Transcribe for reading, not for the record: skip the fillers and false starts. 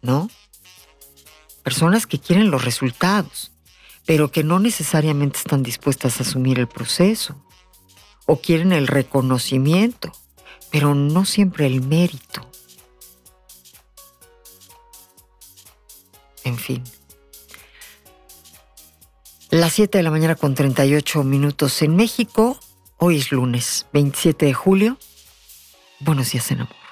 ¿no? Personas que quieren los resultados, pero que no necesariamente están dispuestas a asumir el proceso. O quieren el reconocimiento, pero no siempre el mérito. En fin. Las 7 de la mañana con 38 minutos en México. Hoy es lunes 27 de julio. Buenos días en amor.